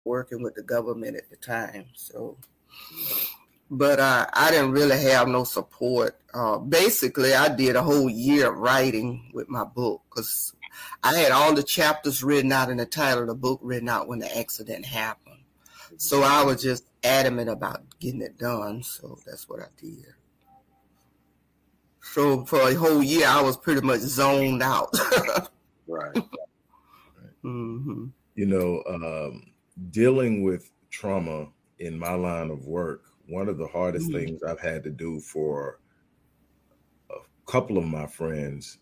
working with the government at the time. So, but I didn't really have no support. Basically, I did a whole year of writing with my book because I had all the chapters written out and the title of the book written out when the accident happened. So I was just adamant about getting it done. So that's what I did. So for a whole year, I was pretty much zoned out. Right. Mm-hmm. You know, dealing with trauma in my line of work, one of the hardest things I've had to do for a couple of my friends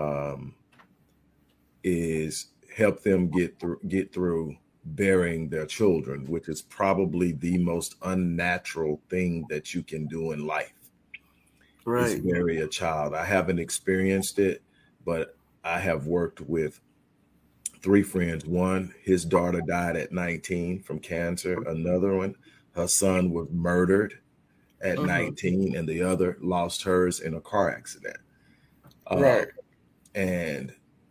is help them get through burying their children, which is probably the most unnatural thing that you can do in life. Right. Is bury a child. I haven't experienced it, but I have worked with 3 friends. One, his daughter died at 19 from cancer. Another one, her son was murdered at 19, and the other lost hers in a car accident. Right. And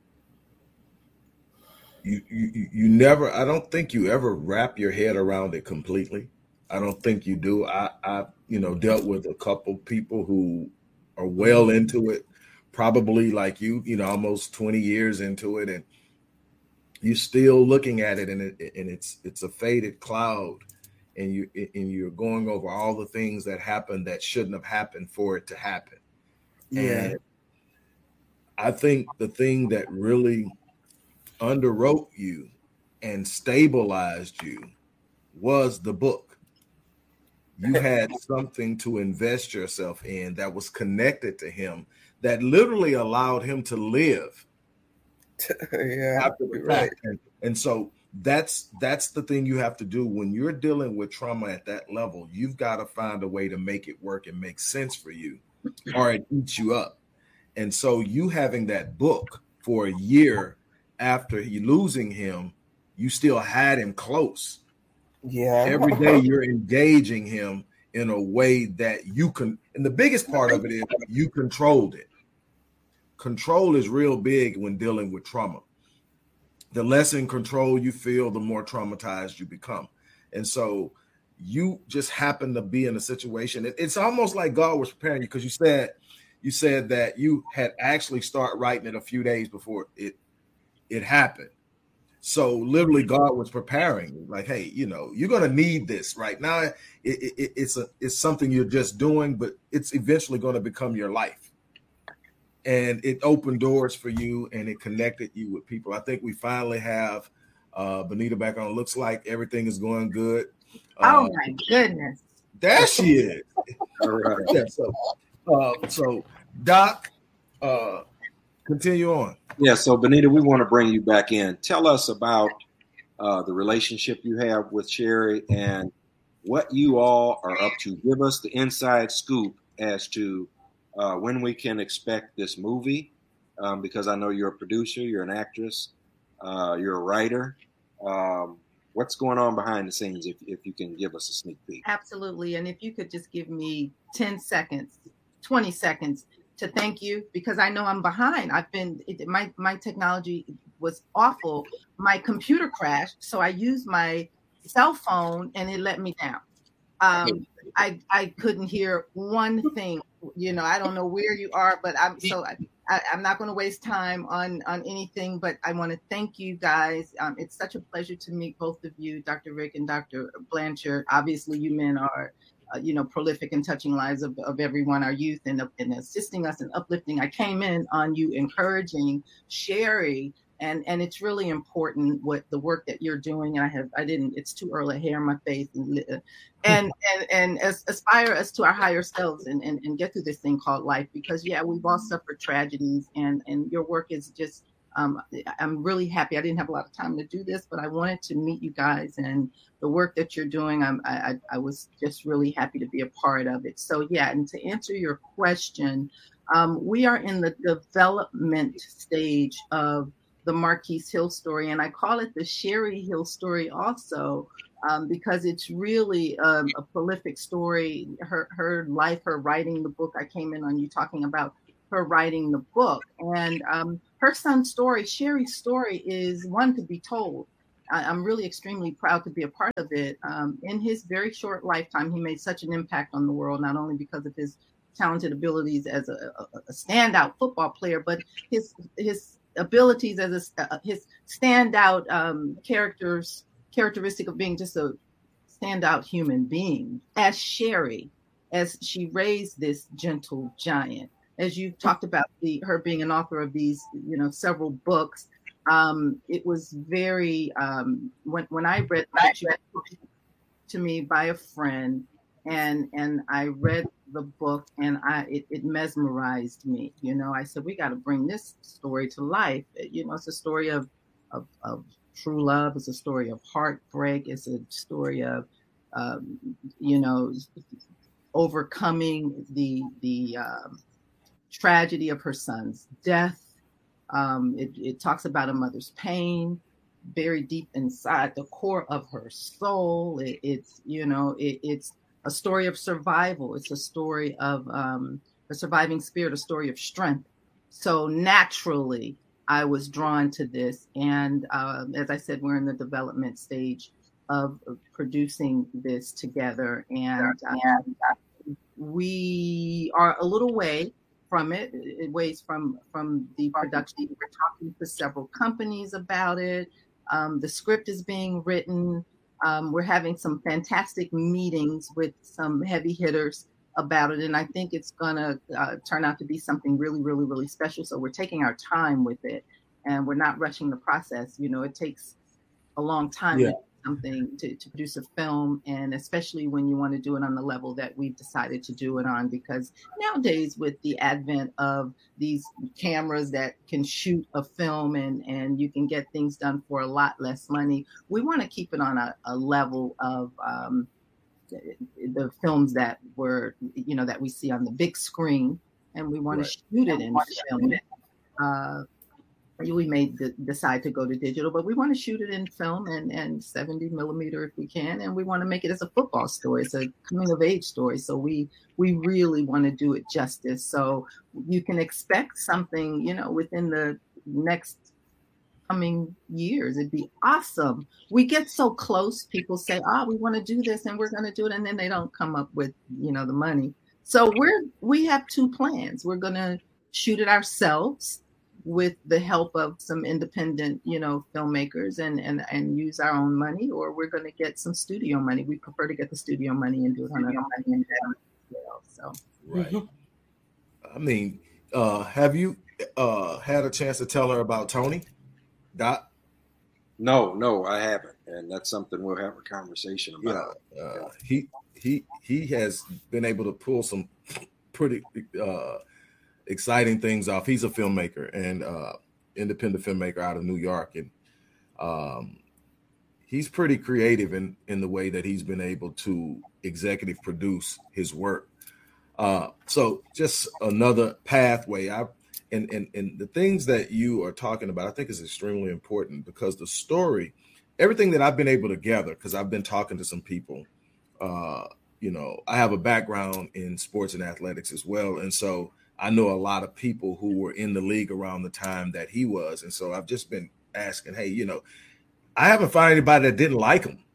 you never, I don't think you ever wrap your head around it completely. I don't think you do. I dealt with a couple people who are well into it, probably like you, almost 20 years into it, and you're still looking at it, and it's a faded cloud, and you're going over all the things that happened that shouldn't have happened for it to happen. Yeah. And I think the thing that really underwrote you and stabilized you was the book. You had something to invest yourself in that was connected to him, that literally allowed him to live. Yeah, after the fact. Right. And so that's the thing you have to do when you're dealing with trauma at that level. You've got to find a way to make it work and make sense for you, or it eats you up. And so you having that book for a year after losing him, you still had him close. Yeah. Every day you're engaging him in a way that you can, and the biggest part of it is you controlled it. Control is real big when dealing with trauma. The less in control you feel, the more traumatized you become. And so you just happen to be in a situation. It's almost like God was preparing you, because you said that you had actually started writing it a few days before it happened. So literally God was preparing you, like, hey, you're going to need this right now. It's something you're just doing, but it's eventually going to become your life. And it opened doors for you, and it connected you with people. I think we finally have Benita back on. Looks like everything is going good. Oh my goodness. There she is. All right. Yeah, so Doc, continue on. Yeah, so Benita, we want to bring you back in. Tell us about the relationship you have with Sherry and what you all are up to. Give us the inside scoop as to when we can expect this movie, because I know you're a producer, you're an actress, you're a writer. What's going on behind the scenes, if you can give us a sneak peek? Absolutely. And if you could just give me 10 seconds, 20 seconds to thank you, because I know I'm behind. My technology was awful. My computer crashed, so I used my cell phone and it let me down. I couldn't hear one thing. I don't know where you are, but I'm not going to waste time on anything, but I want to thank you guys. It's such a pleasure to meet both of you, Dr. Rick and Dr. Blanchard. Obviously, you men are, prolific and touching lives of everyone, our youth, and assisting us and uplifting. I came in on you encouraging Sherry, and it's really important what the work that you're doing. It's too early, hair in my face, and aspire us to our higher selves and get through this thing called life, because we've all suffered tragedies, and your work is just, I'm really happy. I didn't have a lot of time to do this, but I wanted to meet you guys, and the work that you're doing, I was just really happy to be a part of it. So and to answer your question, we are in the development stage of the Marquise Hill story, and I call it the Sherry Hill story also, because it's really a prolific story. Her life, her writing the book. I came in on you talking about her writing the book, and her son's story, Sherry's story, is one to be told. I'm really extremely proud to be a part of it. In his very short lifetime, he made such an impact on the world, not only because of his talented abilities as a standout football player, but his abilities as his standout characteristic of being just a standout human being. As Sherry, as she raised this gentle giant, as you talked about her being an author of these, several books. It was very when I read to me by a friend, and I read the book, and it mesmerized me. I said, we got to bring this story to life. It's a story of true love. It's a story of heartbreak. It's a story of overcoming the tragedy of her son's death. It talks about a mother's pain, very deep inside the core of her soul. It's a story of survival. It's a story of a surviving spirit, a story of strength. So naturally, I was drawn to this. And as I said, we're in the development stage of producing this together. And we are a little way from it. It weighs from the production. We're talking to several companies about it. The script is being written. We're having some fantastic meetings with some heavy hitters about it. And I think it's going to turn out to be something really, really, really special. So we're taking our time with it, and we're not rushing the process. It takes a long time to do something to produce a film, and especially when you want to do it on the level that we've decided to do it on, because nowadays with the advent of these cameras that can shoot a film and you can get things done for a lot less money, we want to keep it on a level of the films that that we see on the big screen, and we want to shoot it in film. We may decide to go to digital, but we want to shoot it in film and 70 millimeter if we can. And we want to make it as a football story. It's a coming of age story. So we really want to do it justice. So you can expect something, within the next coming years. It'd be awesome. We get so close. People say, we want to do this and we're going to do it. And then they don't come up with, the money. So we have two plans. We're going to shoot it ourselves with the help of some independent, filmmakers and use our own money, or we're going to get some studio money. We prefer to get the studio money and do it on our own. So, right. I mean, have you had a chance to tell her about Tony? Dot? No, I haven't, and that's something we'll have a conversation about. He has been able to pull some pretty exciting things off. He's a filmmaker and independent filmmaker out of New York, and he's pretty creative in the way that he's been able to executive produce his work. So just another pathway. And the things that you are talking about, I think is extremely important, because the story, everything that I've been able to gather, because I've been talking to some people, I have a background in sports and athletics as well. And so I know a lot of people who were in the league around the time that he was. And so I've just been asking, hey, I haven't found anybody that didn't like him.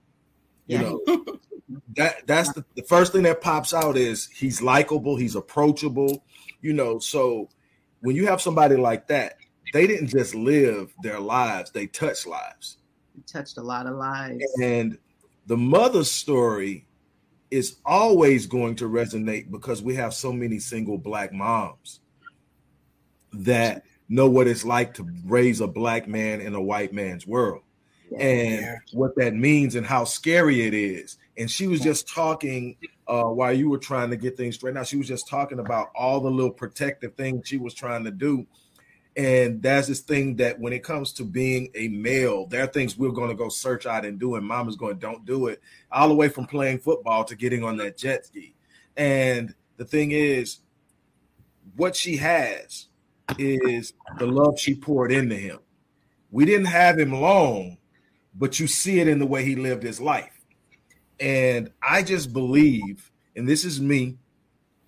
That's the first thing that pops out is he's likable, he's approachable, so when you have somebody like that, they didn't just live their lives, they touched lives. He touched a lot of lives. And the mother's story is always going to resonate because we have so many single Black moms that know what it's like to raise a Black man in a white man's world, and what that means and how scary it is. And she was just talking while you were trying to get things straight out. She was just talking about all the little protective things she was trying to do. And there's this thing that when it comes to being a male, there are things we're going to go search out and do, and mama's going, don't do it, all the way from playing football to getting on that jet ski. And the thing is, what she has is the love she poured into him. We didn't have him long, but you see it in the way he lived his life. And I just believe, and this is me,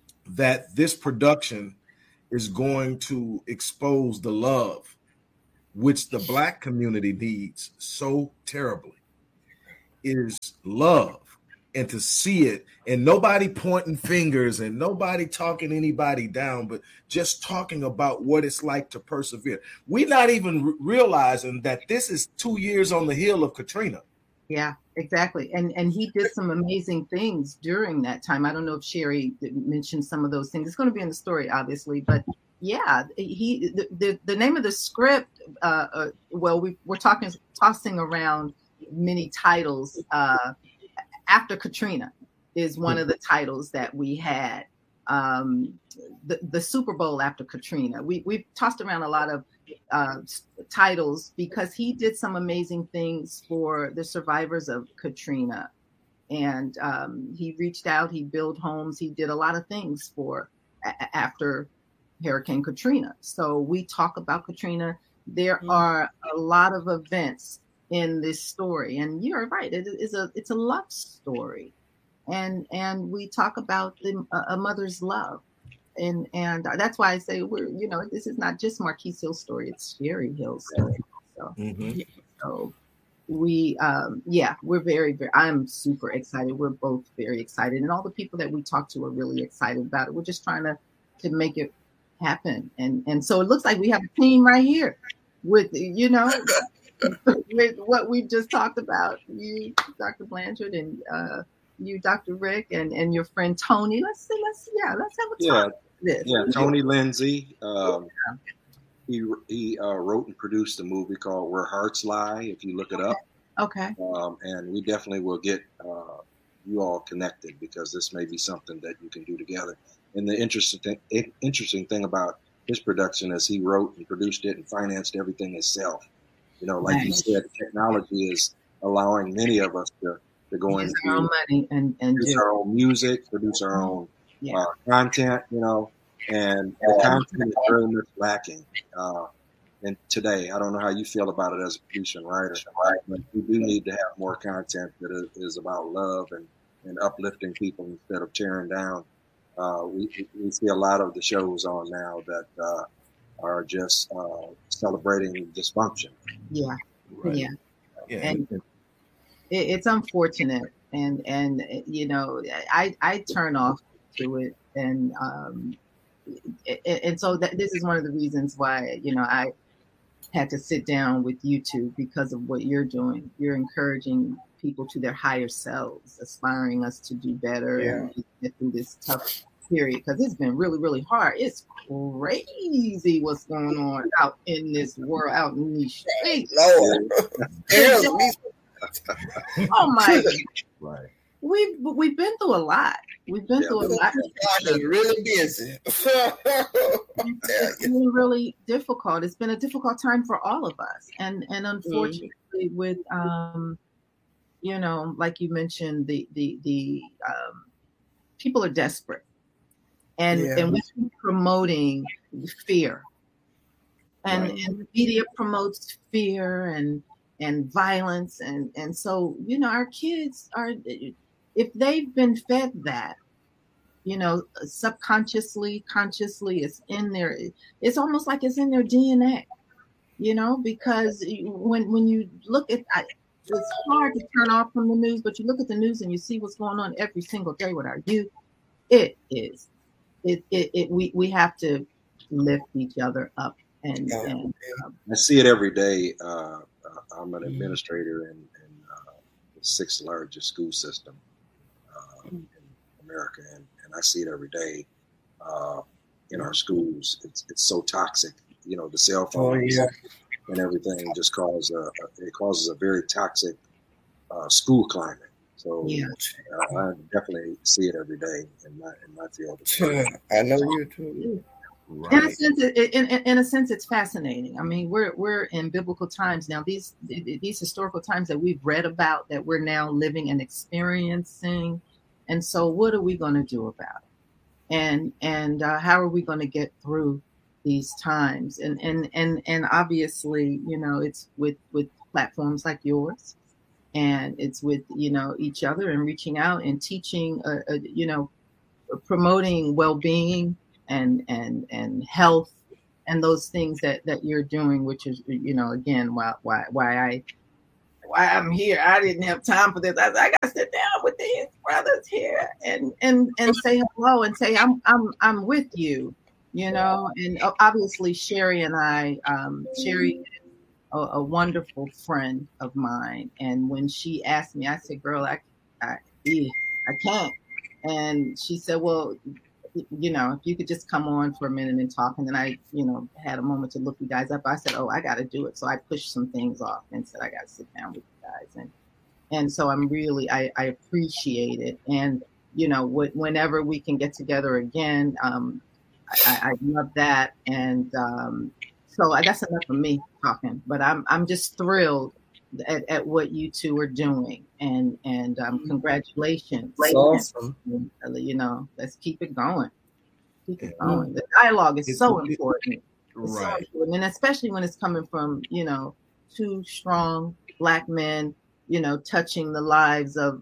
that this production is going to expose the love which the Black community needs so terribly, is love. And to see it, and nobody pointing fingers and nobody talking anybody down, but just talking about what it's like to persevere. We're not even realizing that this is 2 years on the heel of Katrina. Yeah, exactly. And he did some amazing things during that time. I don't know if Sherry mentioned some of those things. It's going to be in the story, obviously, but yeah, the name of the script. Well, we're tossing around many titles. After Katrina is one of the titles that we had. The Super Bowl after Katrina. We've tossed around a lot of titles because he did some amazing things for the survivors of Katrina. And he reached out, he built homes, he did a lot of things for after Hurricane Katrina. So we talk about Katrina. There are a lot of events in this story, and you're right. It's a love story, and we talk about a mother's love, and that's why I say this is not just Marquise Hill's story; it's Sherry Hill's story. So, so we we're very, very. I'm super excited. We're both very excited, and all the people that we talk to are really excited about it. We're just trying to make it happen, and so it looks like we have a team right here with with what we just talked about, you, Dr. Blanchard, and you, Dr. Rick, and your friend Tony. Let's have a talk. Yeah, Tony Lindsay. He wrote and produced a movie called Where Hearts Lie. If you look it up, okay. And we definitely will get you all connected because this may be something that you can do together. And the interesting thing about his production is he wrote and produced it and financed everything himself. Like you said, technology is allowing many of us to go into our own money and produce our own music, produce our own content, and the content is very much lacking. And today, I don't know how you feel about it as a producer and writer, but we do need to have more content that is about love and uplifting people instead of tearing down. We see a lot of the shows on now that are just celebrating dysfunction. Yeah, Right. yeah. And it's unfortunate, and I turn off to it, and so this is one of the reasons why I had to sit down with you two, because of what you're doing. You're encouraging people to their higher selves, aspiring us to do better and get through this tough period, because it's been really, really hard. It's crazy what's going on out in this world, out in these streets. Lord. Oh my! Right. We've been through a lot. We've been through a lot. God is really busy. It's been really difficult. It's been a difficult time for all of us, and unfortunately, with like you mentioned, the people are desperate, and we keep promoting fear, and the media promotes fear and violence, and so our kids are, if they've been fed that, subconsciously, consciously, it's in there. It's almost like it's in their DNA, because when you look at, it's hard to turn off from the news, but you look at the news and you see what's going on every single day with our youth. We have to lift each other up, and I see it every day. I'm an administrator in the sixth largest school system in America, and I see it every day in our schools. It's so toxic. The cell phones and everything just causes a very toxic school climate. So I definitely see it every day in my field. I know you too. Right. In a sense, it's fascinating. I mean, we're in biblical times now. These historical times that we've read about, that we're now living and experiencing. And so, what are we going to do about it? And how are we going to get through these times? And obviously, it's with platforms like yours, and it's with each other, and reaching out and teaching, promoting well-being and health and those things that you're doing, which is, again, why I'm here. I didn't have time for this. I got to sit down with these brothers here and say hello and say I'm with you, And obviously Sherry and I, Sherry is a wonderful friend of mine, and when she asked me, I said, "Girl, I can't." And she said, "Well, if you could just come on for a minute and talk." And then I, had a moment to look you guys up. I said, "Oh, I got to do it." So I pushed some things off and said, "I got to sit down with you guys." And so I'm really, I appreciate it. And, whenever we can get together again, I love that. And so that's enough of me talking, but I'm just thrilled at what you two are doing. And congratulations. That's awesome. Let's keep it going. Keep it going. The dialogue is so important. It's so important. And especially when it's coming from, two strong Black men, touching the lives of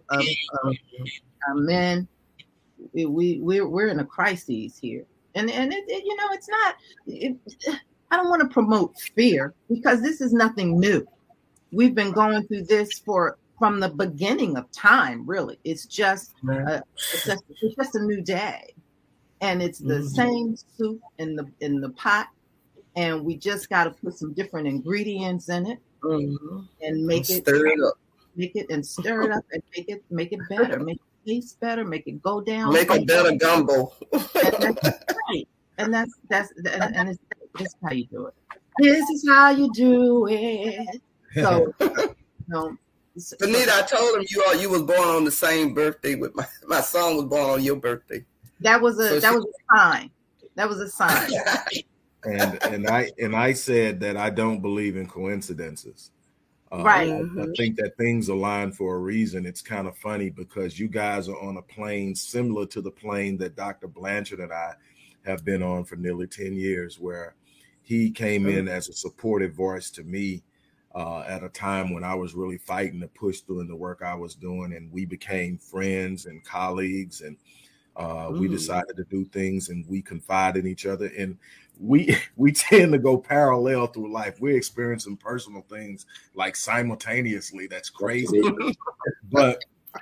men. We're in a crisis here. And it's not, I don't want to promote fear, because this is nothing new. We've been going through this from the beginning of time, really. It's just it's just a new day. And it's the same soup in the pot. And we just got to put some different ingredients in it and make it stir it up. Make it and stir it up and make it better. Make it taste better. Make it go down. Make a better gumbo. And that's right. And it's how you do it. This is how you do it. So, Benita, I told him you was born on the same birthday with my son was born on your birthday. That was a sign. That was a sign. And I said that I don't believe in coincidences. Right. I think that things align for a reason. It's kind of funny because you guys are on a plane similar to the plane that Dr. Blanchard and I have been on for nearly 10 years, where he came in as a supportive voice to me at a time when I was really fighting to push through in the work I was doing. And we became friends and colleagues, and we decided to do things, and we confide in each other. And we tend to go parallel through life. We're experiencing personal things like simultaneously. That's crazy. But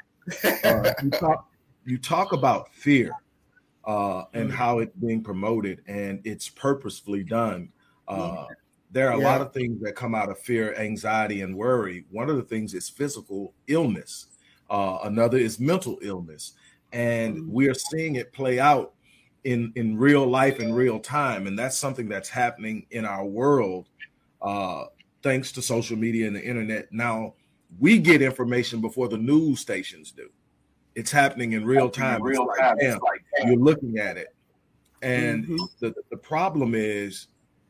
you talk about fear and how it's being promoted, and it's purposefully done. There are a lot of things that come out of fear, anxiety, and worry. One of the things is physical illness. Another is mental illness. And we are seeing it play out in real life in real time. And that's something that's happening in our world, thanks to social media and the internet. Now, we get information before the news stations do. It's happening in real time. It's like, you're looking at it. And the problem is,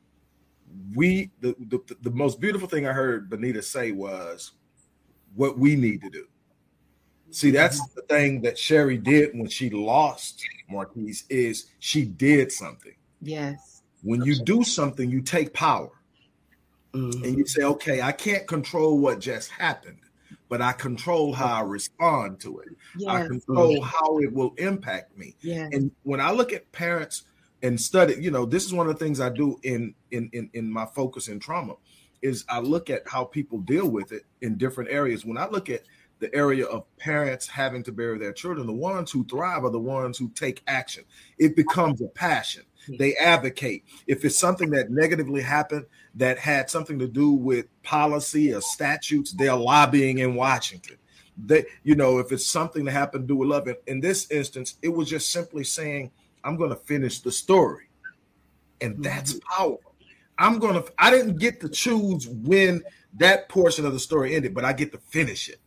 the most beautiful thing I heard Benita say was what we need to do. See, that's the thing that Sherry did when she lost Marquise, is she did something. Yes. When you do something, you take power and you say, okay, I can't control what just happened, but I control how I respond to it. Yes. I control how it will impact me. Yes. And when I look at parents and study, this is one of the things I do in my focus in trauma, is I look at how people deal with it in different areas. When I look at the area of parents having to bury their children, the ones who thrive are the ones who take action. It becomes a passion. They advocate. If it's something that negatively happened that had something to do with policy or statutes, they're lobbying in Washington. If it's something that happened to do with love, in this instance, it was just simply saying, I'm going to finish the story. And that's powerful. I didn't get to choose when that portion of the story ended, but I get to finish it.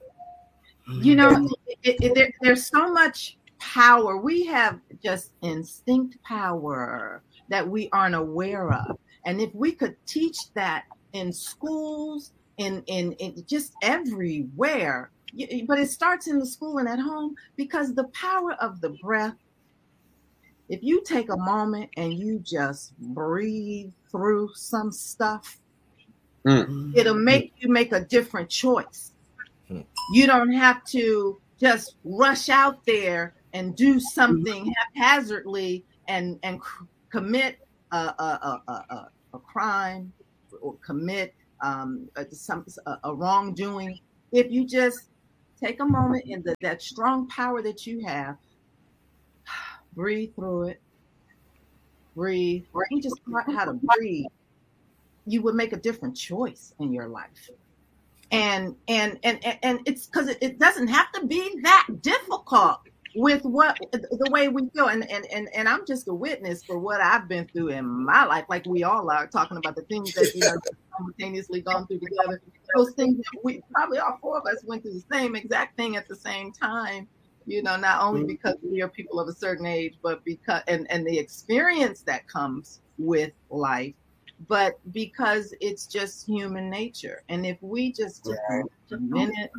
There's so much power. We have just instinct power that we aren't aware of. And if we could teach that in schools, in just everywhere, but it starts in the school and at home, because the power of the breath, if you take a moment and you just breathe through some stuff, it'll make you make a different choice. You don't have to just rush out there and do something haphazardly and commit a a crime or commit a wrongdoing, if you just take a moment in that strong power that you have, breathe through it, breathe. You just learn how to breathe. You would make a different choice in your life. And it's because it doesn't have to be that difficult with the way we feel. And I'm just a witness for what I've been through in my life, like we all are, talking about the things that simultaneously gone through together. Those things that we probably all four of us went through the same exact thing at the same time. Not only because we are people of a certain age, but because and the experience that comes with life, but because it's just human nature. And if we just took a minute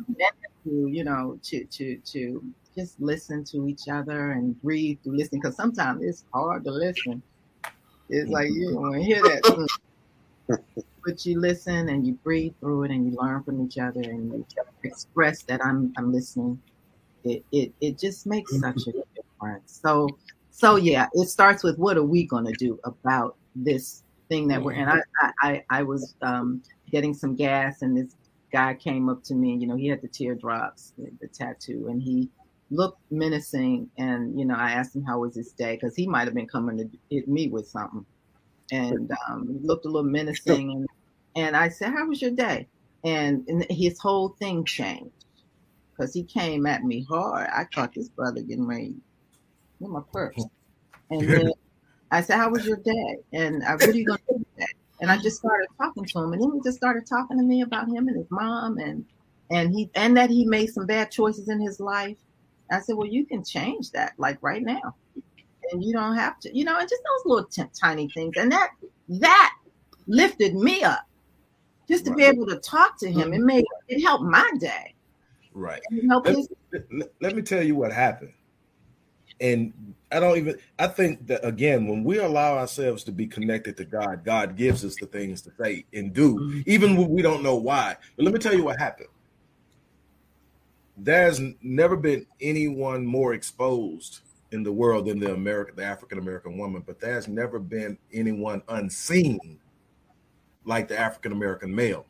to just listen to each other and breathe through listening, because sometimes it's hard to listen. It's like you don't want to hear that. But you listen and you breathe through it and you learn from each other and you express that I'm listening. It just makes such a difference. So yeah, it starts with what are we going to do about this thing that we're in. I was getting some gas and this guy came up to me, he had the teardrops, the tattoo, and he looked menacing. And, I asked him, how was his day? Because he might have been coming to hit me with something. And he looked a little menacing. And I said, how was your day? And his whole thing changed because he came at me hard. I caught this brother getting ready with my purse. And then I said, how was your day? And what are you going to do today? And I just started talking to him. And then he just started talking to me about him and his mom and that he made some bad choices in his life. I said, well, you can change that like right now. And you don't have to, and just those little tiny things. And that lifted me up just to be able to talk to him. It helped my day. Right. Let me tell you what happened. And I think that, again, when we allow ourselves to be connected to God, God gives us the things to say and do, even when we don't know why. But let me tell you what happened. There's never been anyone more exposed in the world than the African-American woman, but there's never been anyone unseen like the African-American male.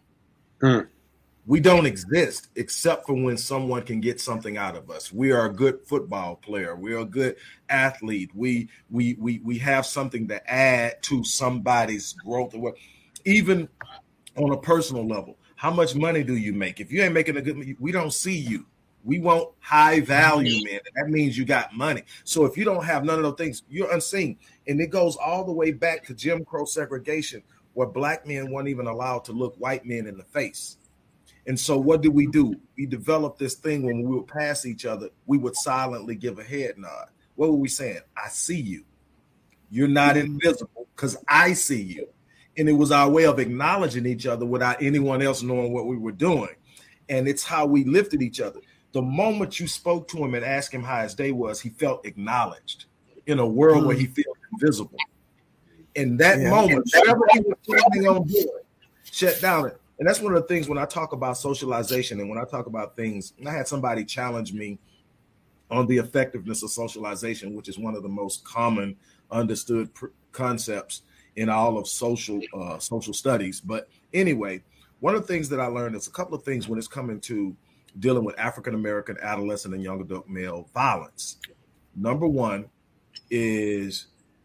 We don't exist except for when someone can get something out of us. We are a good football player. We are a good athlete. We have something to add to somebody's growth. Even on a personal level, how much money do you make? If you ain't making we don't see you. We want high value, man. That means you got money. So if you don't have none of those things, you're unseen. And it goes all the way back to Jim Crow segregation, where black men weren't even allowed to look white men in the face. And so what do? We developed this thing when we would pass each other, we would silently give a head nod. What were we saying? I see you. You're not invisible because I see you. And it was our way of acknowledging each other without anyone else knowing what we were doing. And it's how we lifted each other. The moment you spoke to him and asked him how his day was, he felt acknowledged in a world where he feels invisible. In that moment, whatever he was planning on doing, shut down. And that's one of the things when I talk about socialization and when I talk about things, and I had somebody challenge me on the effectiveness of socialization, which is one of the most common understood concepts in all of social studies. But anyway, one of the things that I learned is a couple of things when it's coming to dealing with African-American adolescent and young adult male violence. Number one is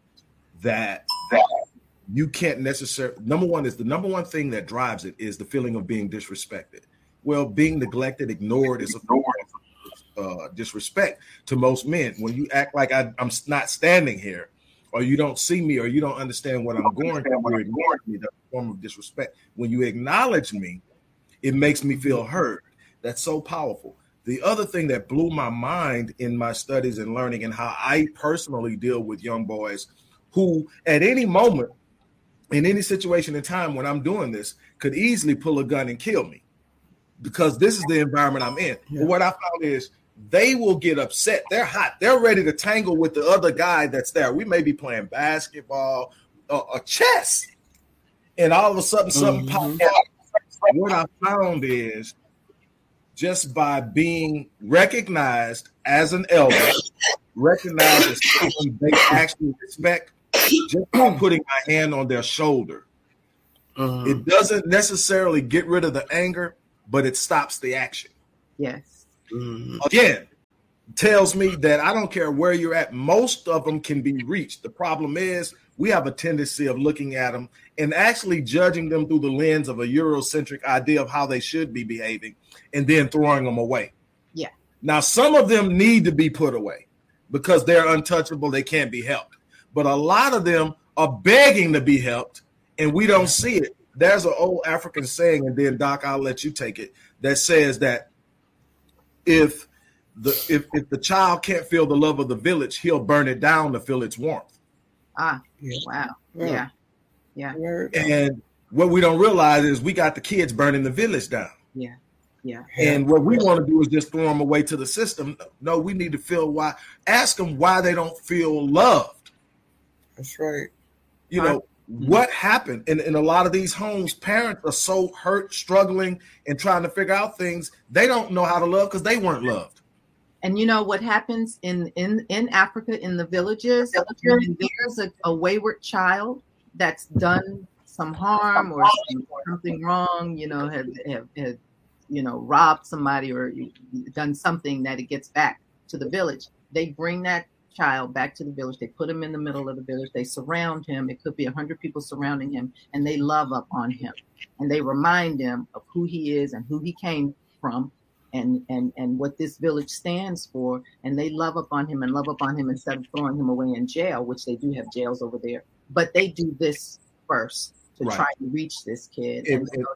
that you can't necessarily, the number one thing that drives it is the feeling of being disrespected. Well, being neglected, ignored is a form of disrespect to most men. When you act like I'm not standing here, or you don't see me, or you don't understand what I'm going through, you're ignoring me. That's a form of disrespect. When you acknowledge me, it makes me feel heard. That's so powerful. The other thing that blew my mind in my studies and learning and how I personally deal with young boys who at any moment, in any situation in time when I'm doing this, could easily pull a gun and kill me because this is the environment I'm in. Yeah. But what I found is they will get upset. They're hot. They're ready to tangle with the other guy that's there. We may be playing basketball or chess, and all of a sudden something pops up. What I found is just by being recognized as an elder, recognized as someone they actually respect, just by putting my hand on their shoulder, Mhm. It doesn't necessarily get rid of the anger, but it stops the action. Yes. Mhm. Again, tells me that I don't care where you're at, most of them can be reached. The problem is we have a tendency of looking at them and actually judging them through the lens of a Eurocentric idea of how they should be behaving and then throwing them away. Yeah. Now, some of them need to be put away because they're untouchable. They can't be helped. But a lot of them are begging to be helped and we don't see it. There's an old African saying, and then Doc, I'll let you take it, that says that if the child can't feel the love of the village, he'll burn it down to feel its warmth. Ah, Yeah. wow. Yeah. Yeah. And what we don't realize is we got the kids burning the village down. Yeah. Yeah. And what we want to do is just throw them away to the system. No, we need to feel why. Ask them why they don't feel loved. That's right. You know, what happened in a lot of these homes, parents are so hurt, struggling, and trying to figure out things. They don't know how to love because they weren't loved. And you know what happens in Africa, in the villages, when there's a wayward child that's done some harm or something wrong, you know, have you know, robbed somebody or done something that it gets back to the village. They bring that child back to the village. They put him in the middle of the village. They surround him. It could be 100 people surrounding him, and they love up on him, and they remind him of who he is and who he came from. And what this village stands for, and they love up on him instead of throwing him away in jail, which they do have jails over there. But they do this first to try to reach this kid.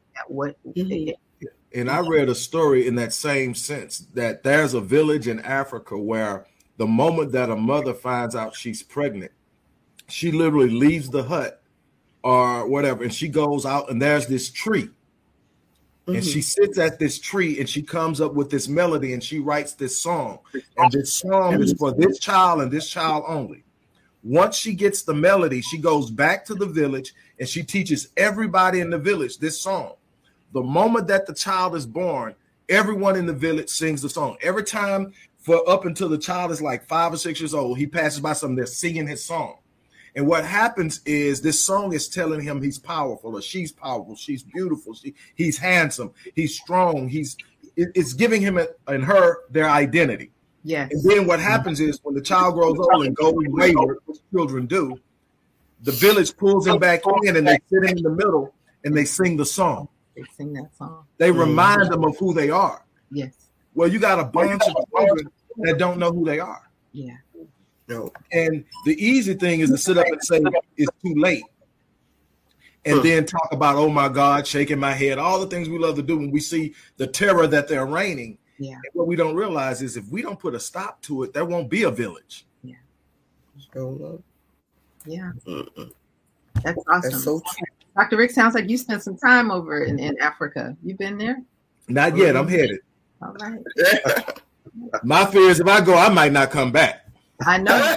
And I read a story in that same sense that there's a village in Africa where the moment that a mother finds out she's pregnant, she literally leaves the hut or whatever, and she goes out and there's this tree. And she sits at this tree and she comes up with this melody and she writes this song. And this song is for this child and this child only. Once she gets the melody, she goes back to the village and she teaches everybody in the village this song. The moment that the child is born, everyone in the village sings the song. Every time for up until the child is like 5 or 6 years old, he passes by something, they're singing his song. And what happens is this song is telling him he's powerful or she's powerful, she's beautiful, he's handsome, he's strong, it's giving him and her their identity. Yes. And then what happens is when the child grows old and goes wayward, which children do, the village pulls him back in and they sit in the middle and they sing the song. They sing that song. They remind them of who they are. Yes. Well, you got a bunch of children that don't know who they are. Yeah. No. And the easy thing is to sit up and say it's too late. And then talk about, oh my God, shaking my head, all the things we love to do when we see the terror that they're reigning. Yeah. And what we don't realize is if we don't put a stop to it, there won't be a village. Yeah. So, Yeah. mm-mm. That's awesome. That's so true. Dr. Rick, sounds like you spent some time over in Africa. You been there? Not yet. I'm headed. All right. My fear is if I go, I might not come back. I know.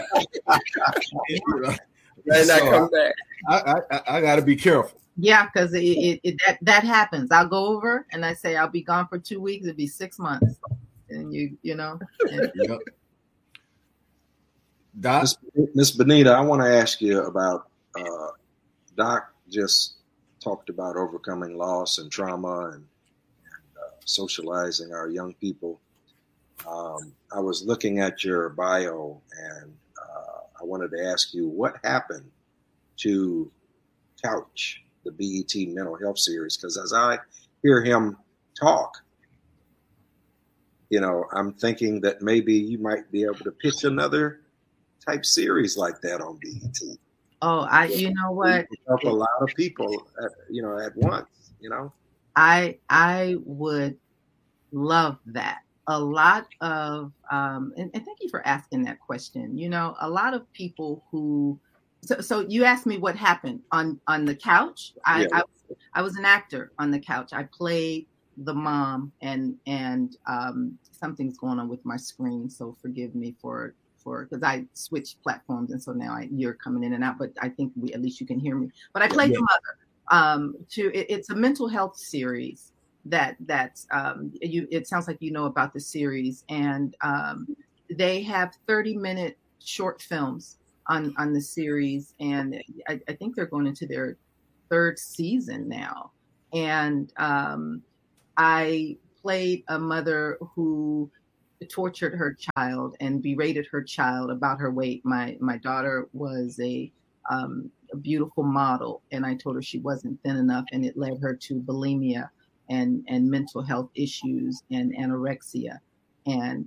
May not come back. I got to be careful. Yeah, because that happens. I'll go over and I say I'll be gone for 2 weeks. It'd be 6 months, and you know. Yep. Doc? Miss Benita, I want to ask you about Doc just talked about overcoming loss and trauma and socializing our young people. I was looking at your bio and I wanted to ask you what happened to Couch, the BET mental health series, because as I hear him talk, you know, I'm thinking that maybe you might be able to pitch another type series like that on BET. Oh, you know what? Help a lot of people, at once. You know, I would love that. A lot of and thank you for asking that question. You know, a lot of people who so you asked me what happened on the couch. I was an actor on the couch. I played the mom and something's going on with my screen, so forgive me for because I switched platforms and so now you're coming in and out, but I think at least you can hear me. But I played the mother. It's a mental health series that's it sounds like you know about the series, and they have 30-minute short films on the series, and I think they're going into their third season now. And I played a mother who tortured her child and berated her child about her weight. My daughter was a beautiful model, and I told her she wasn't thin enough, and it led her to bulimia and mental health issues and anorexia. And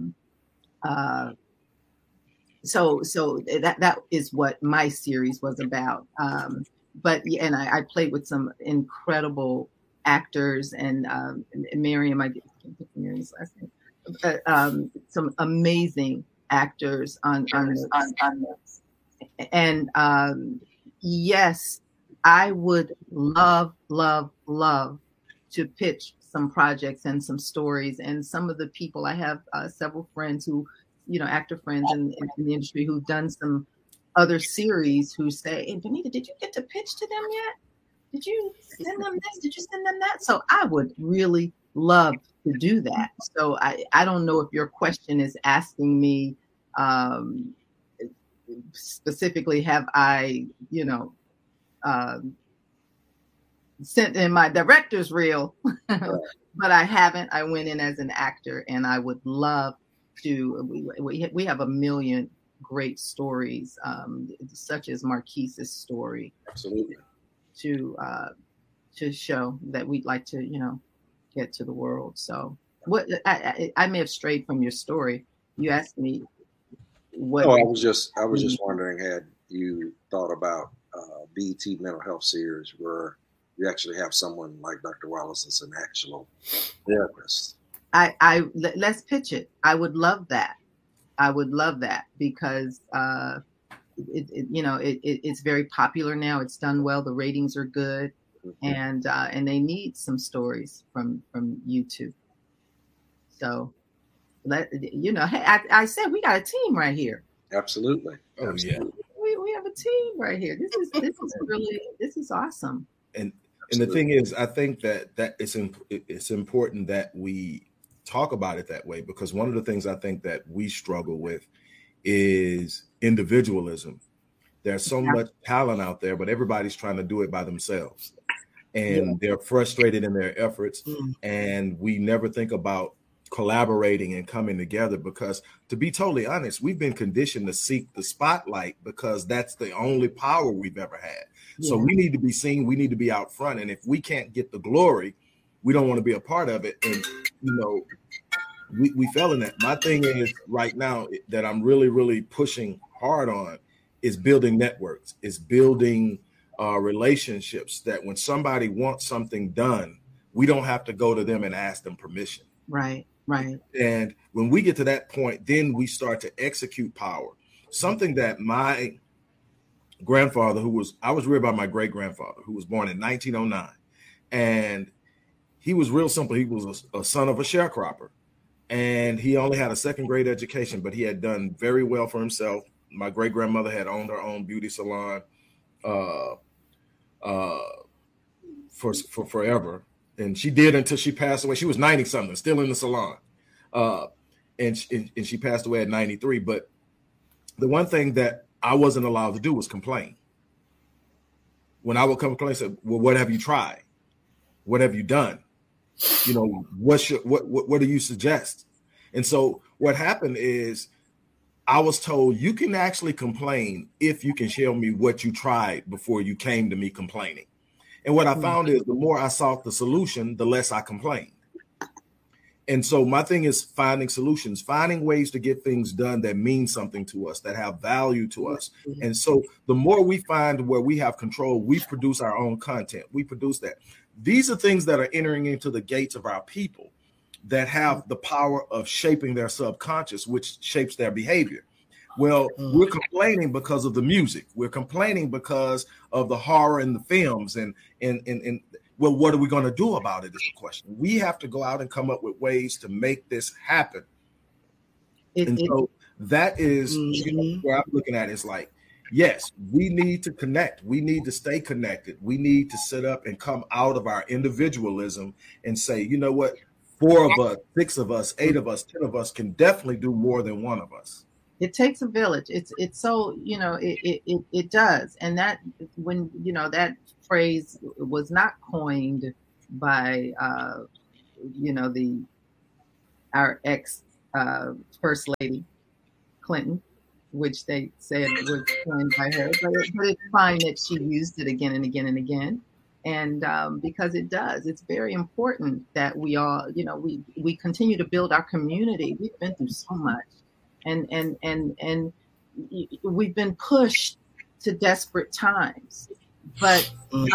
so that is what my series was about. But and I played with some incredible actors, and Miriam, I can't pick Miriam's last name, some amazing actors on this. And yes, I would love to pitch some projects and some stories. And some of the people, I have several friends who, actor friends in the industry who've done some other series who say, hey, Benita, did you get to pitch to them yet? Did you send them this? Did you send them that? So I would really love to do that. So I don't know if your question is asking me specifically, have I, sent in my director's reel, but I haven't. I went in as an actor, and I would love to. We have a million great stories, such as Marquise's story. Absolutely. To show that we'd like to, get to the world. So what I may have strayed from your story. You asked me what. Oh, I was just wondering, had you thought about BET Mental Health Series where you actually have someone like Dr. Wallace as an actual therapist? Let's pitch it. I would love that. Because it's very popular now. It's done well. The ratings are good, and they need some stories from you two. So, hey, I said we got a team right here. Absolutely. Oh yeah. We have a team right here. This is awesome. And the thing is, I think that it's important that we talk about it that way, because one of the things I think that we struggle with is individualism. There's so much talent out there, but everybody's trying to do it by themselves, and they're frustrated in their efforts. And we never think about collaborating and coming together, because to be totally honest, we've been conditioned to seek the spotlight because that's the only power we've ever had. So we need to be seen. We need to be out front. And if we can't get the glory, we don't want to be a part of it. And, we fell in that. My thing is right now that I'm really, really pushing hard on is building networks, is building relationships, that when somebody wants something done, we don't have to go to them and ask them permission. Right. And when we get to that point, then we start to execute power. Something that my grandfather, I was reared by my great grandfather, who was born in 1909. And he was real simple. He was a son of a sharecropper, and he only had a second grade education, but he had done very well for himself. My great grandmother had owned her own beauty salon for forever. And she did until she passed away. She was 90 something, still in the salon. And she passed away at 93. But the one thing that I wasn't allowed to do was complain. When I would complain, I said, well, what have you tried? What have you done? What do you suggest? And so what happened is I was told you can actually complain if you can show me what you tried before you came to me complaining. And what I found is the more I sought the solution, the less I complained. And so my thing is finding solutions, finding ways to get things done that mean something to us, that have value to us. And so the more we find where we have control, we produce our own content. We produce that. These are things that are entering into the gates of our people that have the power of shaping their subconscious, which shapes their behavior. Well, we're complaining because of the music. We're complaining because of the horror in the films. And well, what are we going to do about it is the question. We have to go out and come up with ways to make this happen. So that is where I'm looking at is like, yes, we need to connect. We need to stay connected. We need to sit up and come out of our individualism and say, you know what, 4 of us, 6 of us, 8 of us, 10 of us can definitely do more than one of us. It takes a village. It's so, it does. And that when, that phrase was not coined by our ex First Lady Clinton, which they said was coined by her, but it's fine that she used it again and again and again. And because it's very important that we all, we continue to build our community. We've been through so much, and we've been pushed to desperate times, but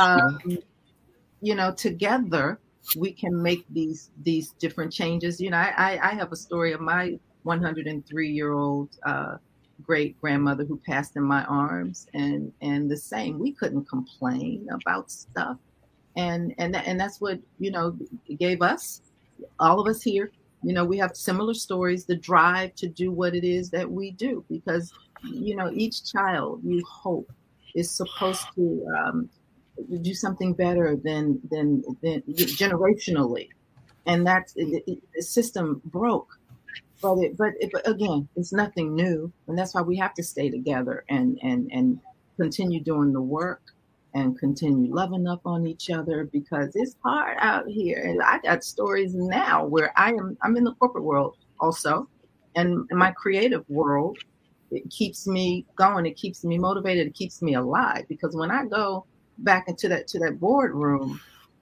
together we can make these different changes. I have a story of my 103-year-old great grandmother who passed in my arms, and the same. We couldn't complain about stuff, and that's what gave us, all of us here. We have similar stories, the drive to do what it is that we do, because each child, you hope, is supposed to do something better than generationally, and that's the system broke. But again, it's nothing new, and that's why we have to stay together and continue doing the work and continue loving up on each other, because it's hard out here. And I got stories now where I'm in the corporate world also, and in my creative world, it keeps me going, it keeps me motivated, it keeps me alive, because when I go back into that boardroom,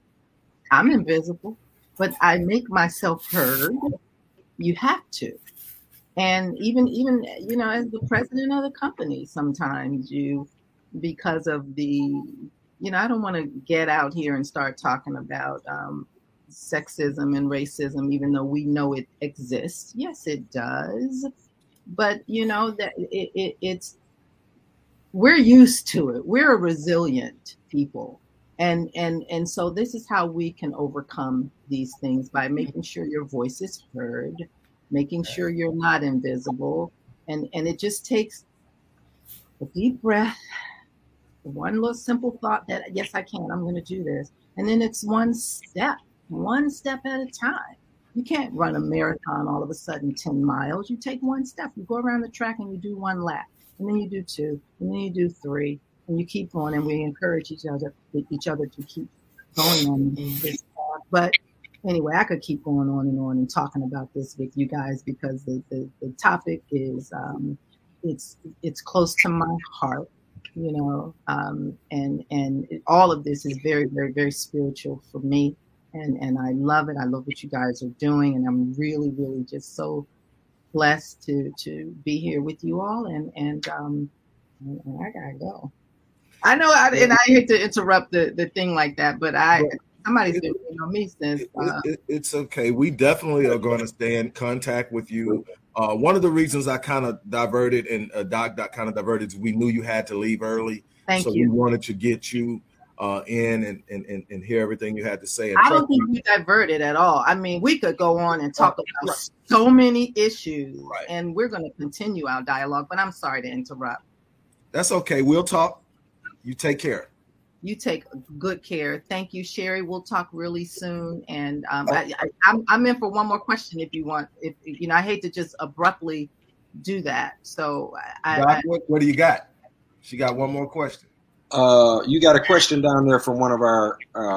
I'm invisible, but I make myself heard. You have to. And even as the president of the company, sometimes because of the, I don't want to get out here and start talking about sexism and racism, even though we know it exists. Yes, it does. But that it's, we're used to it. We're a resilient people. And so this is how we can overcome these things, by making sure your voice is heard, making sure you're not invisible. And it just takes a deep breath, one little simple thought that, yes, I can, I'm going to do this. And then it's one step at a time. You can't run a marathon all of a sudden 10 miles. You take one step, you go around the track and you do one lap, and then you do 2, and then you do 3. And you keep going, and we encourage each other to keep going on this path. But anyway, I could keep going on and talking about this with you guys, because the topic is it's close to my heart, and all of this is very, very, very spiritual for me, and I love it. I love what you guys are doing, and I'm really, really just so blessed to be here with you all, and I gotta go. I know, and I hate to interrupt the thing like that, but somebody's been on me since. It's okay. We definitely are going to stay in contact with you. One of the reasons I kind of diverted, and Doc kind of diverted, is we knew you had to leave early. Thank you. So we wanted to get you in and hear everything you had to say. And I don't think we diverted at all. I mean, we could go on and talk about so many issues, and we're going to continue our dialogue, but I'm sorry to interrupt. That's okay. We'll talk. You take care. You take good care. Thank you, Sherry. We'll talk really soon. And I'm in for one more question if you want. If I hate to just abruptly do that. So, Doc, what do you got? She got one more question. You got a question down there from one of our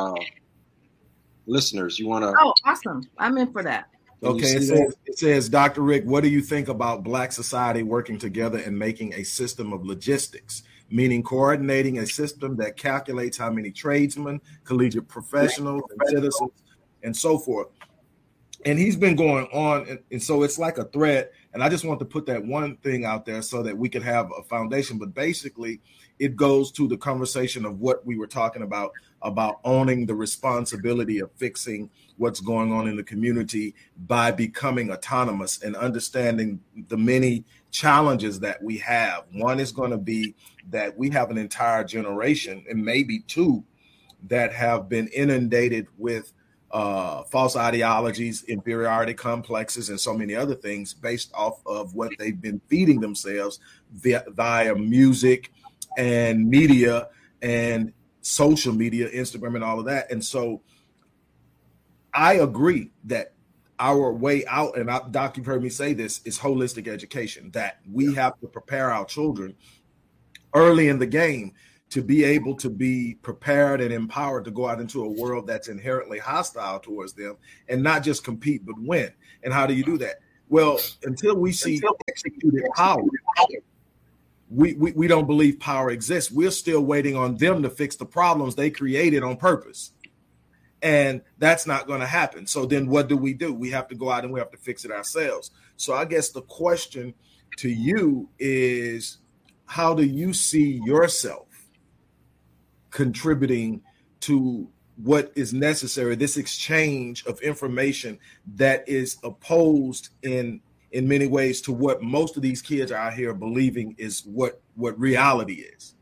listeners. You want to? Oh, awesome! I'm in for that. Okay, it says, Dr. Rick, what do you think about Black society working together and making a system of logistics, meaning coordinating a system that calculates how many tradesmen, collegiate professionals, and citizens, and so forth? And he's been going on, and so it's like a thread. And I just want to put that one thing out there so that we can have a foundation. But basically, it goes to the conversation of what we were talking about owning the responsibility of fixing what's going on in the community by becoming autonomous and understanding the many challenges that we have. One is going to be that we have an entire generation, and maybe 2, that have been inundated with false ideologies, inferiority complexes, and so many other things based off of what they've been feeding themselves via music and media and social media, Instagram and all of that. And so I agree that our way out, and Doc, you've heard me say this, is holistic education, that we have to prepare our children early in the game to be able to be prepared and empowered to go out into a world that's inherently hostile towards them and not just compete, but win. And how do you do that? Well, until we see executed power, we don't believe power exists. We're still waiting on them to fix the problems they created on purpose. And that's not going to happen. So then what do? We have to go out and we have to fix it ourselves. So I guess the question to you is, how do you see yourself contributing to what is necessary, this exchange of information that is opposed in many ways to what most of these kids are out here believing is what reality is?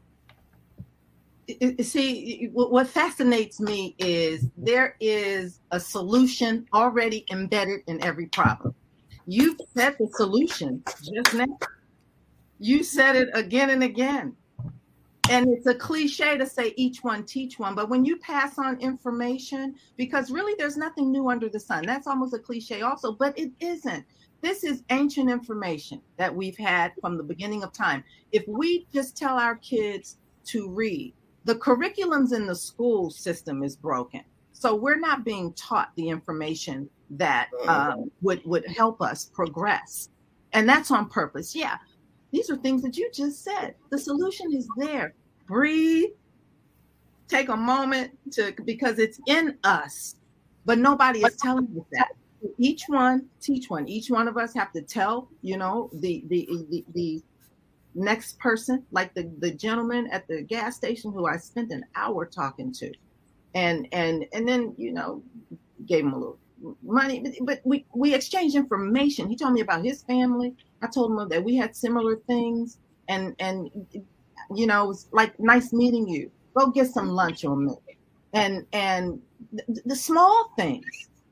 See, what fascinates me is there is a solution already embedded in every problem. You've said the solution just now. You said it again and again. And it's a cliche to say each one teach one, but when you pass on information, because really there's nothing new under the sun. That's almost a cliche also, but it isn't. This is ancient information that we've had from the beginning of time. If we just tell our kids to read, the curriculums in the school system is broken. So we're not being taught the information that would help us progress. And that's on purpose. Yeah. These are things that you just said. The solution is there. Breathe. Take a moment because it's in us, but nobody is telling us that. Each one teach one. Each one of us have to tell, the next person, like the gentleman at the gas station who I spent an hour talking to, and then gave him a little money, but we exchanged information. He told me about his family. I told him that we had similar things, and it was like, nice meeting you. Go get some lunch on me, and the small things,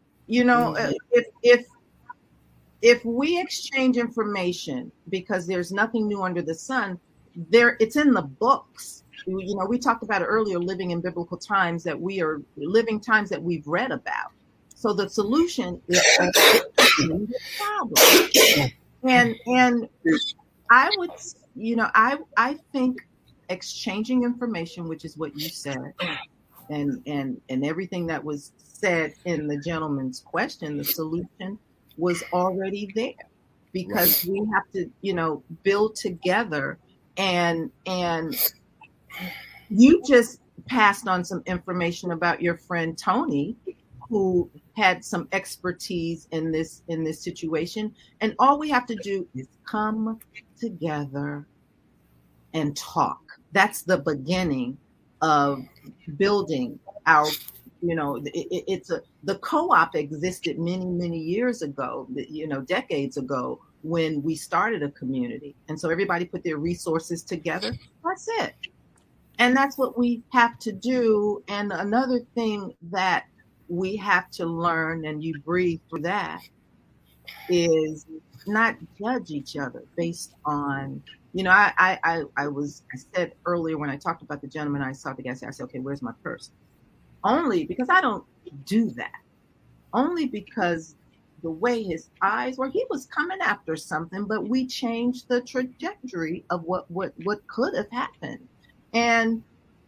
if we exchange information, because there's nothing new under the sun, it's in the books. We talked about it earlier, living in biblical times, that we are living times that we've read about. So the solution is the problem. And I would, I think exchanging information, which is what you said, and everything that was said in the gentleman's question, the solution was already there, because we have to, build together. And you just passed on some information about your friend Tony, who had some expertise in this situation. And all we have to do is come together and talk. That's the beginning of building our, the co-op existed many, many years ago, decades ago, when we started a community. And so everybody put their resources together. That's it. And that's what we have to do. And another thing that we have to learn, and you breathe through that, is not judge each other based on, I said earlier when I talked about the gentleman, I saw the guy, I said, okay, where's my purse? Only because I don't do that. Only because the way his eyes were, he was coming after something, but we changed the trajectory of what could have happened. And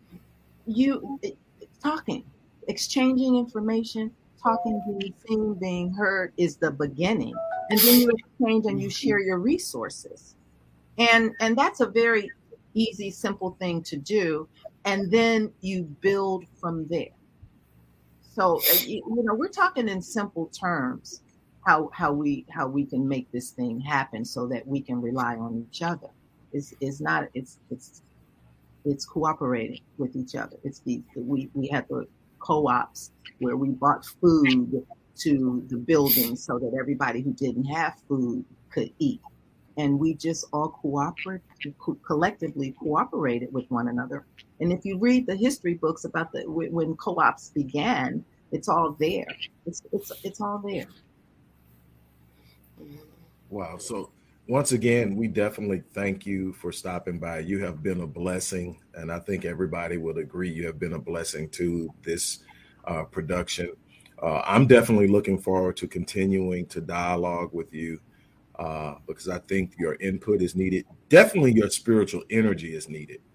talking, exchanging information, talking, being seen, being heard is the beginning. And then you exchange and you share your resources. And that's a very easy, simple thing to do. And then you build from there. So, we're talking in simple terms, how we can make this thing happen so that we can rely on each other. It's cooperating with each other. We had the co-ops where we bought food to the building so that everybody who didn't have food could eat. And we just all collectively cooperated with one another. And if you read the history books about when co-ops began, it's all there. It's all there. Wow. So once again, we definitely thank you for stopping by. You have been a blessing, and I think everybody would agree you have been a blessing to this production. I'm definitely looking forward to continuing to dialogue with you because I think your input is needed. Definitely your spiritual energy is needed.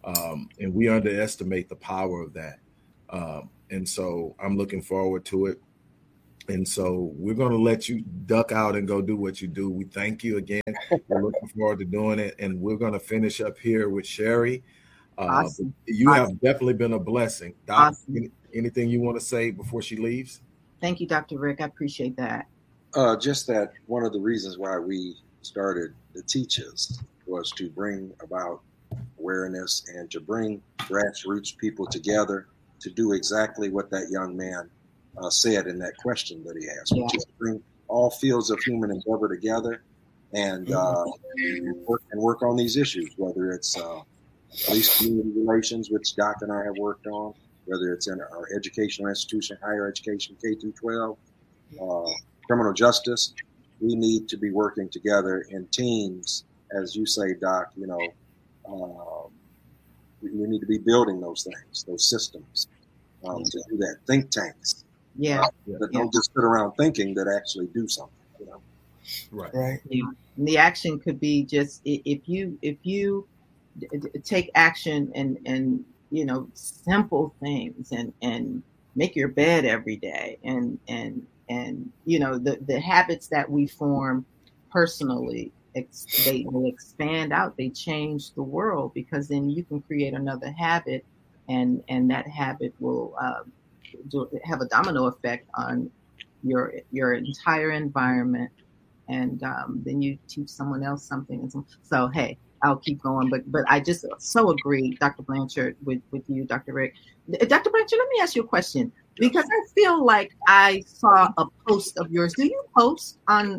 And we underestimate the power of that. And so I'm looking forward to it. And so we're going to let you duck out and go do what you do. We thank you again. We're looking forward to doing it. And we're going to finish up here with Sherry. Awesome. You have definitely been a blessing. Doc, Awesome. Anything you want to say before she leaves? Thank you, Dr. Rick. I appreciate that. Just that one of the reasons why we started the Teaches was to bring about awareness and to bring grassroots people together to do exactly what that young man said in that question that he asked, which is to bring all fields of human endeavor together and work on these issues, whether it's police community relations, which Doc and I have worked on, whether it's in our educational institution, higher education, K through 12, criminal justice. We need to be working together in teams, as you say, Doc. You know, we need to be building those things, those systems to do that. Think tanks. That don't just sit around thinking, that actually do something. You know, Right. The action could be just if you take action and you know, simple things and make your bed every day and you know, the habits that we form personally, they will expand out. They change the world, because then you can create another habit, and that habit will have a domino effect on your entire environment, and then you teach someone else something. So hey, I'll keep going, but I just so agree, Dr. Blanchard, with you, Dr. Rick. Dr. Blanchard, let me ask you a question, because I feel like I saw a post of yours. Do you post on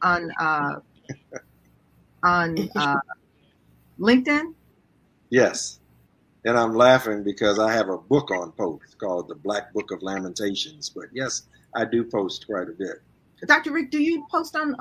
LinkedIn? yes. And I'm laughing because I have a book on post called The Black Book of Lamentations. But yes, I do post quite a bit. Dr. Rick, do you post on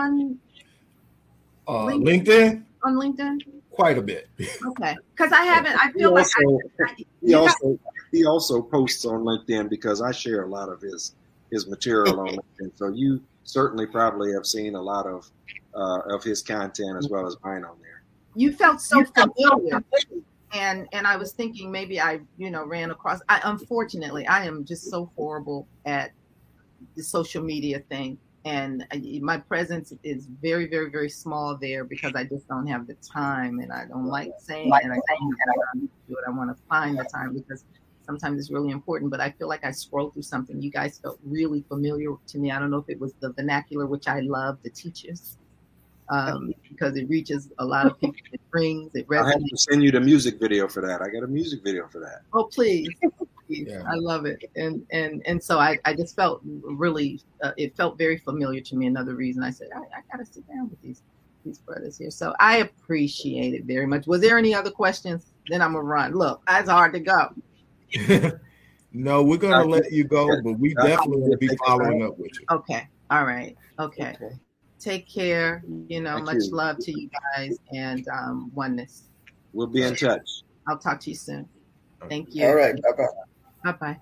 LinkedIn? On LinkedIn? Quite a bit. Okay, because I haven't. I feel like he also posts on LinkedIn, because I share a lot of his material on LinkedIn. So you certainly probably have seen a lot of his content as well as mine on there. You felt so familiar. And I was thinking maybe I, you know, ran across. Unfortunately, I am just so horrible at the social media thing, and my presence is very, very, very small there, because I just don't have the time, and I don't like saying it, and I don't do it. I want to find the time, because sometimes it's really important. But I feel like I scrolled through something. You guys felt really familiar to me. I don't know if it was the vernacular, which I love, the Teaches. Because it reaches a lot of people. It rings, it resonates. I have to send you the music video for that. I got a music video for that. Oh, please. Yeah. I love it. And so I just felt really, it felt very familiar to me. Another reason I said, I got to sit down with these brothers here. So I appreciate it very much. Was there any other questions? Then I'm going to run. Look, that's hard to go. No, we're going to let you go, but we definitely will be following up with you. Okay. All right. Okay. Take care. You know, much love to you guys, and oneness. We'll be in touch. I'll talk to you soon. Thank you. All right. Bye-bye. Bye-bye.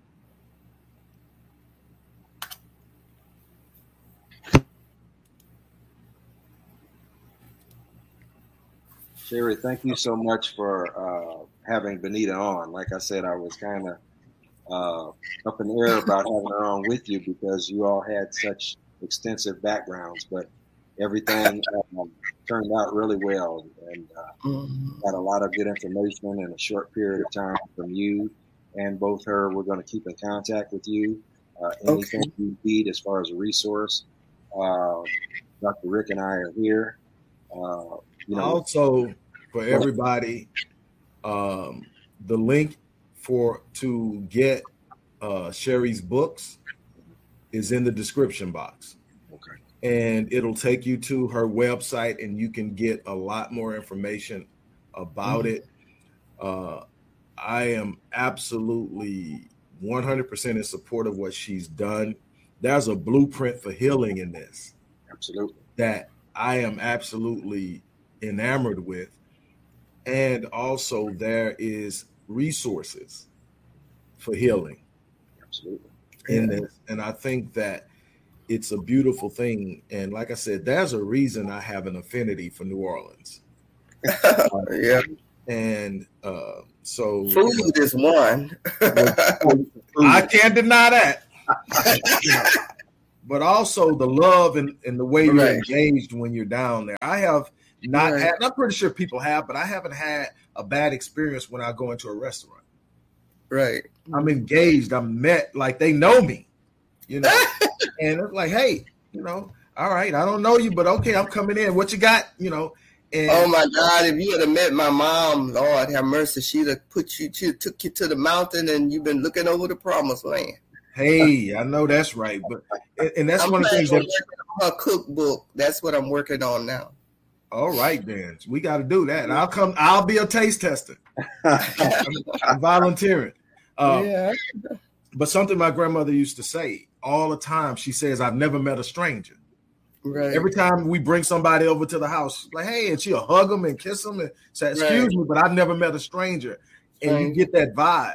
Sherry, thank you so much for having Benita on. Like I said, I was kind of up in the air about having her on with you, because you all had such extensive backgrounds, but everything turned out really well, and got a lot of good information in a short period of time from you and both her. We're going to keep in contact with you. Anything you need as far as a resource, Dr. Rick and I are here. Also, for everybody, the link to get Sherry's books is in the description box. Okay. And it'll take you to her website, and you can get a lot more information about it. I am absolutely 100% in support of what she's done. There's a blueprint for healing in this. Absolutely. That I am absolutely enamored with. And also there is resources for healing. Absolutely. In this. And I think that it's a beautiful thing. And like I said, there's a reason I have an affinity for New Orleans. Yeah. And so food is one. I can't deny that. But also the love and the way you're engaged when you're down there. I have not had, I'm pretty sure people have, but I haven't had a bad experience when I go into a restaurant. Right. I'm engaged. I'm met like they know me, you know. And it's like, hey, you know, all right, I don't know you, but okay, I'm coming in. What you got? You know. And, oh my God, if you had have met my mom, Lord have mercy, she'd have took you to the mountain and you've been looking over the promised land. Hey, I know that's right. But and that's one of the things that her cookbook. That's what I'm working on now. All right, then. We got to do that. I'll be a taste tester. I'm volunteering. But something my grandmother used to say all the time, she says, I've never met a stranger. Right. Every time we bring somebody over to the house, like, hey, and she'll hug them and kiss them and say, excuse me, but I've never met a stranger. And you get that vibe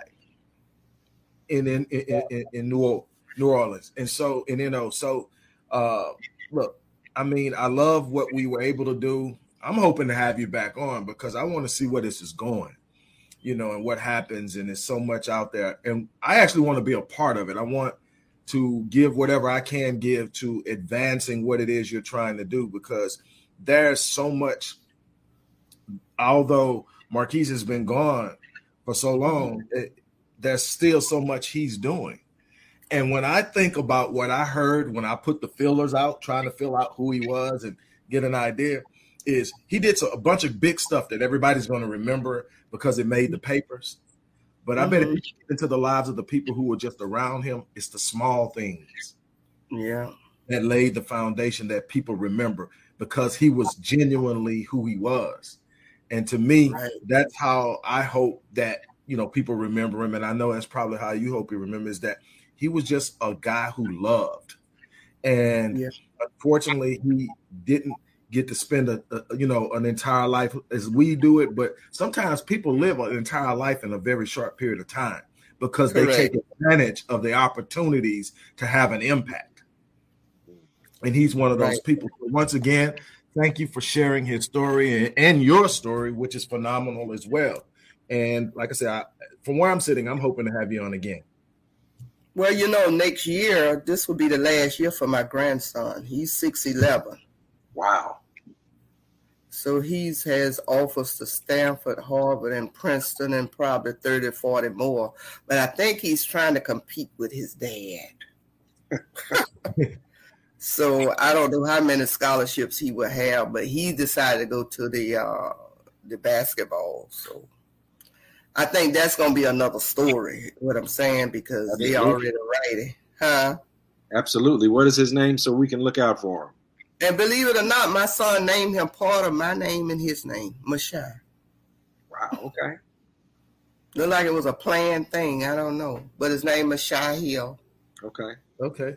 in New Orleans. And so, and you know, so look, I mean, I love what we were able to do. I'm hoping to have you back on because I want to see where this is going, you know, and what happens. And there's so much out there. And I actually want to be a part of it. I want to give whatever I can give to advancing what it is you're trying to do, because there's so much, although Marquise has been gone for so long, there's still so much he's doing. And when I think about what I heard when I put the fillers out, trying to fill out who he was and get an idea, is he did a bunch of big stuff that everybody's going to remember because it made the papers. But I bet if you get into the lives of the people who were just around him, it's the small things that laid the foundation that people remember, because he was genuinely who he was. And to me, that's how I hope that, you know, people remember him. And I know that's probably how you hope he remembers, that he was just a guy who loved. And unfortunately, he didn't get to spend an entire life as we do it. But sometimes people live an entire life in a very short period of time because they take advantage of the opportunities to have an impact. And he's one of those people. So once again, thank you for sharing his story and your story, which is phenomenal as well. And like I said, from where I'm sitting, I'm hoping to have you on again. Well, you know, next year, this will be the last year for my grandson. He's 6'11". Wow. So he has offers to Stanford, Harvard, and Princeton, and probably 30, 40 more. But I think he's trying to compete with his dad. So I don't know how many scholarships he will have, but he decided to go to the basketball. So I think that's going to be another story, what I'm saying, because they already writing. Huh? Absolutely. What is his name so we can look out for him? And believe it or not, my son named him part of my name and his name, Mashai. Wow, okay. Looked like it was a planned thing. I don't know. But his name is Shai Hill. Okay. Okay.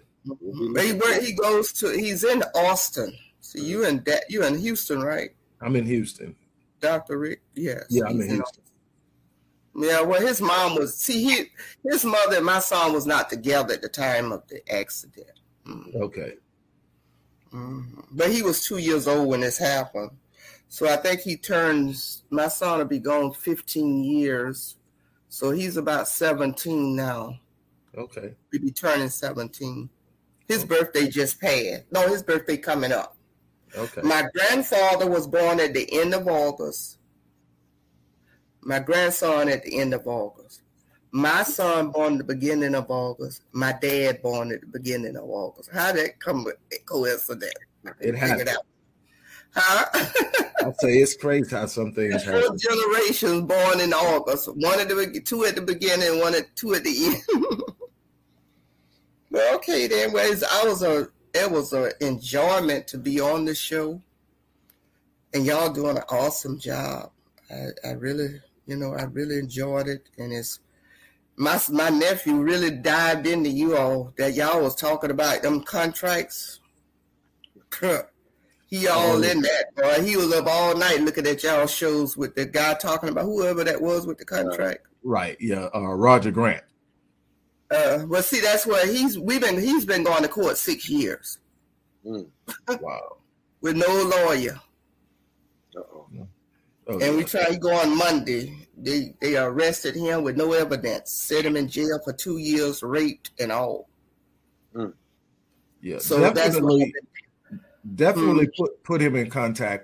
He's in Austin. So you in Houston, right? I'm in Houston. Dr. Rick? Yes. Yeah, I'm in Houston. Yeah, well, his mom was, his mother and my son was not together at the time of the accident. Okay. But he was 2 years old when this happened. So I think my son will be gone 15 years. So he's about 17 now. Okay. He'll be turning 17. His birthday just passed. No, his birthday coming up. Okay. My grandfather was born at the end of August. My grandson at the end of August. My son born at the beginning of August. My dad born at the beginning of August. How did that come with coincidence? It happened. Huh? I'd say it's crazy how some things happen. 4 generations born in August. 2 at the beginning, two at the end. Well, okay then. Well, it was an enjoyment to be on the show, and y'all doing an awesome job. I really enjoyed it, and it's my nephew really dived into you all that y'all was talking about them contracts. He all in that, boy. He was up all night looking at y'all shows with the guy talking about whoever that was with the contract. Right. Yeah. Roger Grant. Well, see, that's where he's been going to court 6 years. Wow. With no lawyer. Uh-oh. And we tried to go on Monday. They arrested him with no evidence, set him in jail for 2 years, raped and all. Yeah, so definitely put him in contact